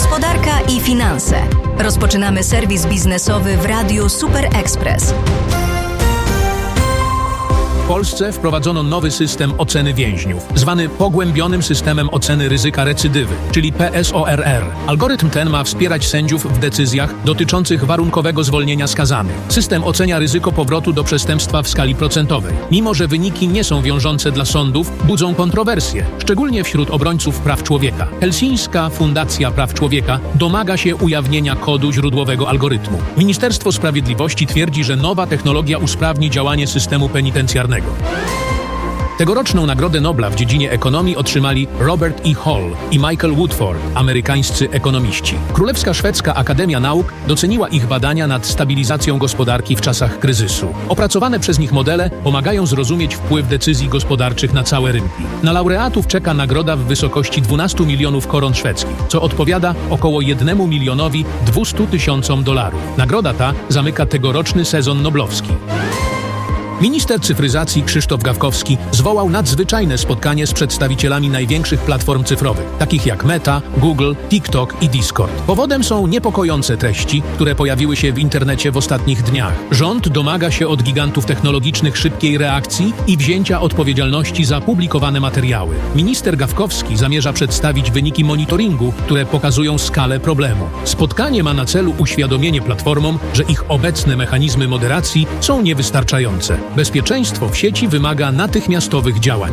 Gospodarka i finanse. Rozpoczynamy serwis biznesowy w Radiu Super Express. W Polsce wprowadzono nowy system oceny więźniów, zwany pogłębionym systemem oceny ryzyka recydywy, czyli PSORR. Algorytm ten ma wspierać sędziów w decyzjach dotyczących warunkowego zwolnienia skazanych. System ocenia ryzyko powrotu do przestępstwa w skali procentowej. Mimo że wyniki nie są wiążące dla sądów, budzą kontrowersje, szczególnie wśród obrońców praw człowieka. Helsińska Fundacja Praw Człowieka domaga się ujawnienia kodu źródłowego algorytmu. Ministerstwo Sprawiedliwości twierdzi, że nowa technologia usprawni działanie systemu penitencjarnego. Tegoroczną Nagrodę Nobla w dziedzinie ekonomii otrzymali Robert E. Hall i Michael Woodford, amerykańscy ekonomiści. Królewska Szwedzka Akademia Nauk doceniła ich badania nad stabilizacją gospodarki w czasach kryzysu. Opracowane przez nich modele pomagają zrozumieć wpływ decyzji gospodarczych na całe rynki. Na laureatów czeka nagroda w wysokości 12 milionów koron szwedzkich, co odpowiada około 1 milionowi 200 tysiącom dolarów. Nagroda ta zamyka tegoroczny sezon noblowski. Minister cyfryzacji Krzysztof Gawkowski zwołał nadzwyczajne spotkanie z przedstawicielami największych platform cyfrowych, takich jak Meta, Google, TikTok i Discord. Powodem są niepokojące treści, które pojawiły się w internecie w ostatnich dniach. Rząd domaga się od gigantów technologicznych szybkiej reakcji i wzięcia odpowiedzialności za publikowane materiały. Minister Gawkowski zamierza przedstawić wyniki monitoringu, które pokazują skalę problemu. Spotkanie ma na celu uświadomienie platformom, że ich obecne mechanizmy moderacji są niewystarczające. Bezpieczeństwo w sieci wymaga natychmiastowych działań.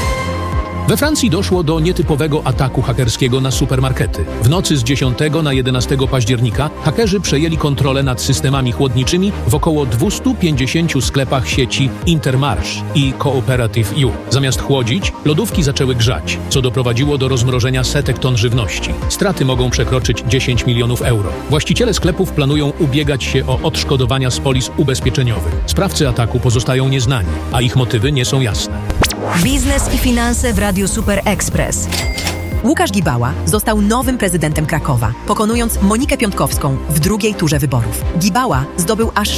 We Francji doszło do nietypowego ataku hakerskiego na supermarkety. W nocy z 10 na 11 października hakerzy przejęli kontrolę nad systemami chłodniczymi w około 250 sklepach sieci Intermarché i Cooperative U. Zamiast chłodzić, lodówki zaczęły grzać, co doprowadziło do rozmrożenia setek ton żywności. Straty mogą przekroczyć 10 milionów euro. Właściciele sklepów planują ubiegać się o odszkodowania z polis ubezpieczeniowych. Sprawcy ataku pozostają nieznani, a ich motywy nie są jasne. Biznes i finanse w Radiu Super Express. Łukasz Gibała został nowym prezydentem Krakowa, pokonując Monikę Piątkowską w drugiej turze wyborów. Gibała zdobył aż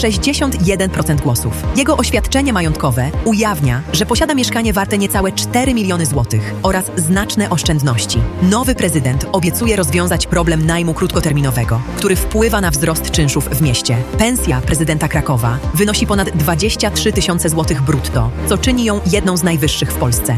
61% głosów. Jego oświadczenie majątkowe ujawnia, że posiada mieszkanie warte niecałe 4 miliony złotych oraz znaczne oszczędności. Nowy prezydent obiecuje rozwiązać problem najmu krótkoterminowego, który wpływa na wzrost czynszów w mieście. Pensja prezydenta Krakowa wynosi ponad 23 tysiące złotych brutto, co czyni ją jedną z najwyższych w Polsce.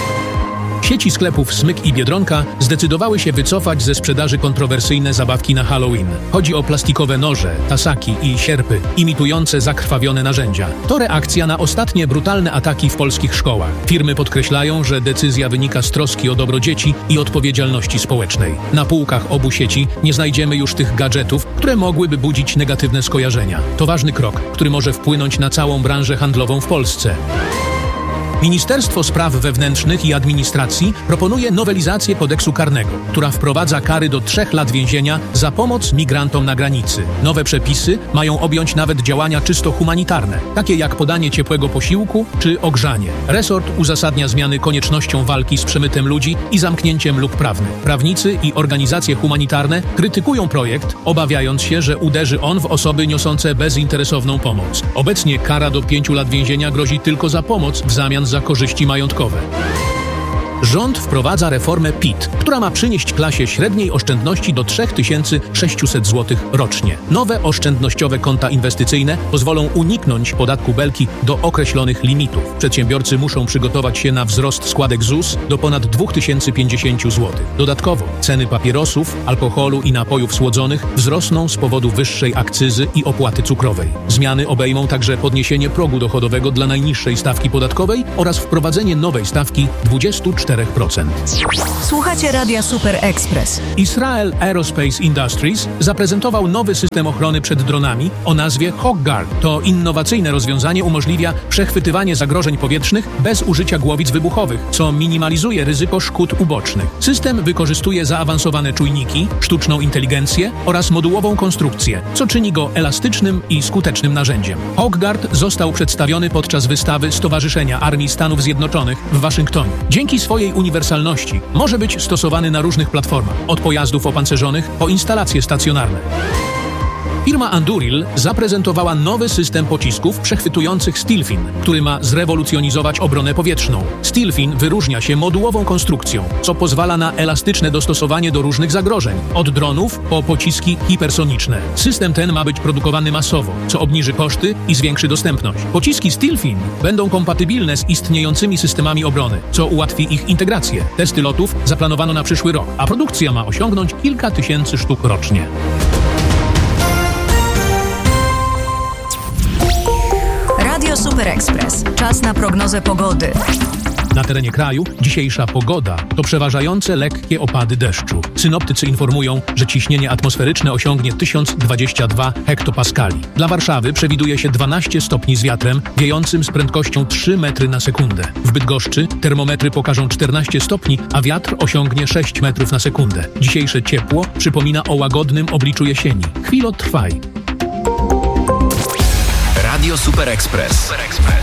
Sieci sklepów Smyk i Biedronka zdecydowały się wycofać ze sprzedaży kontrowersyjne zabawki na Halloween. Chodzi o plastikowe noże, tasaki i sierpy, imitujące zakrwawione narzędzia. To reakcja na ostatnie brutalne ataki w polskich szkołach. Firmy podkreślają, że decyzja wynika z troski o dobro dzieci i odpowiedzialności społecznej. Na półkach obu sieci nie znajdziemy już tych gadżetów, które mogłyby budzić negatywne skojarzenia. To ważny krok, który może wpłynąć na całą branżę handlową w Polsce. Ministerstwo Spraw Wewnętrznych i Administracji proponuje nowelizację kodeksu karnego, która wprowadza kary do 3 lat więzienia za pomoc migrantom na granicy. Nowe przepisy mają objąć nawet działania czysto humanitarne, takie jak podanie ciepłego posiłku czy ogrzanie. Resort uzasadnia zmiany koniecznością walki z przemytem ludzi i zamknięciem luk prawnych. Prawnicy i organizacje humanitarne krytykują projekt, obawiając się, że uderzy on w osoby niosące bezinteresowną pomoc. Obecnie kara do 5 lat więzienia grozi tylko za pomoc w zamian za korzyści majątkowe. Rząd wprowadza reformę PIT, która ma przynieść klasie średniej oszczędności do 3600 zł rocznie. Nowe oszczędnościowe konta inwestycyjne pozwolą uniknąć podatku Belki do określonych limitów. Przedsiębiorcy muszą przygotować się na wzrost składek ZUS do ponad 2050 zł. Dodatkowo ceny papierosów, alkoholu i napojów słodzonych wzrosną z powodu wyższej akcyzy i opłaty cukrowej. Zmiany obejmą także podniesienie progu dochodowego dla najniższej stawki podatkowej oraz wprowadzenie nowej stawki 24%. Słuchacie Radia Super Express. Israel Aerospace Industries zaprezentował nowy system ochrony przed dronami o nazwie HawkGuard. To innowacyjne rozwiązanie umożliwia przechwytywanie zagrożeń powietrznych bez użycia głowic wybuchowych, co minimalizuje ryzyko szkód ubocznych. System wykorzystuje zaawansowane czujniki, sztuczną inteligencję oraz modułową konstrukcję, co czyni go elastycznym i skutecznym narzędziem. HawkGuard został przedstawiony podczas wystawy Stowarzyszenia Armii Stanów Zjednoczonych w Waszyngtonie. Dzięki swojej uniwersalności może być stosowany na różnych platformach, od pojazdów opancerzonych po instalacje stacjonarne. Firma Anduril zaprezentowała nowy system pocisków przechwytujących Stilfin, który ma zrewolucjonizować obronę powietrzną. Stilfin wyróżnia się modułową konstrukcją, co pozwala na elastyczne dostosowanie do różnych zagrożeń, od dronów po pociski hipersoniczne. System ten ma być produkowany masowo, co obniży koszty i zwiększy dostępność. Pociski Stilfin będą kompatybilne z istniejącymi systemami obrony, co ułatwi ich integrację. Testy lotów zaplanowano na przyszły rok, a produkcja ma osiągnąć kilka tysięcy sztuk rocznie. Radio Super Express. Czas na prognozę pogody. Na terenie kraju dzisiejsza pogoda to przeważające lekkie opady deszczu. Synoptycy informują, że ciśnienie atmosferyczne osiągnie 1022 hektopaskali. Dla Warszawy przewiduje się 12 stopni z wiatrem wiejącym z prędkością 3 metry na sekundę. W Bydgoszczy termometry pokażą 14 stopni, a wiatr osiągnie 6 metrów na sekundę. Dzisiejsze ciepło przypomina o łagodnym obliczu jesieni. Chwilotrwaj. Radio Super Express.